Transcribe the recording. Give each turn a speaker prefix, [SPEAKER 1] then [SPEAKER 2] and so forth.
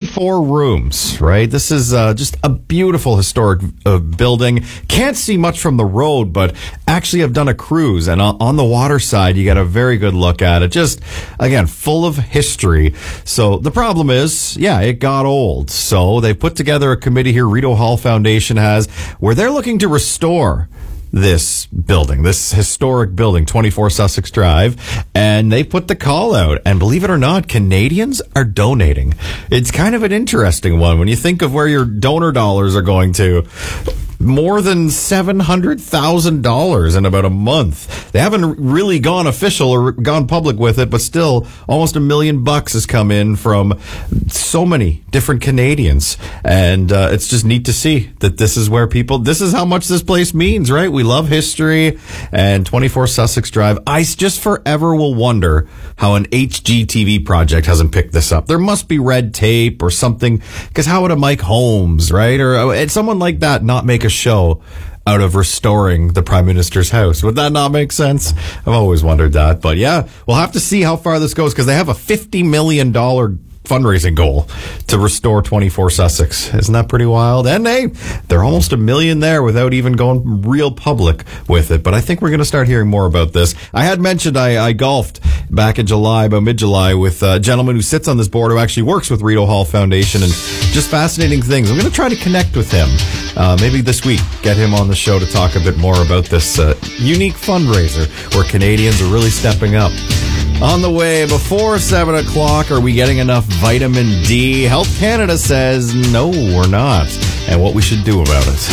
[SPEAKER 1] 24 rooms, right? This is just a beautiful historic building. Can't see much from the road, but actually I've done a cruise, and on the water side, you get a very good look at it. Just, again, full of history. So the problem is, it got old. So they put together a committee here, Rideau Hall Foundation has, where they're looking to restore this building, this historic building, 24 Sussex Drive, and they put the call out. And believe it or not, Canadians are donating. It's kind of an interesting one when you think of where your donor dollars are going to. More than $700,000 in about a month. They haven't really gone official or gone public with it, but still almost $1 million has come in from so many different Canadians. And it's just neat to see that this is where this is how much this place means, right? We love history, and 24 Sussex Drive. I just forever will wonder how an HGTV project hasn't picked this up. There must be red tape or something, because how would a Mike Holmes, right? Or someone like that not make a show out of restoring the Prime Minister's house? Would that not make sense? I've always wondered that. But we'll have to see how far this goes, because they have a $50 million fundraising goal to restore 24 Sussex. Isn't that pretty wild? And they're almost $1 million there without even going real public with it. But I think we're going to start hearing more about this. I had mentioned I golfed back in July, about mid-July, with a gentleman who sits on this board who actually works with Rideau Hall Foundation, and just fascinating things. I'm going to try to connect with him maybe this week, get him on the show to talk a bit more about this unique fundraiser where Canadians are really stepping up. On the way, before 7 o'clock, are we getting enough vitamin D? Health Canada says no, we're not, and what we should do about it.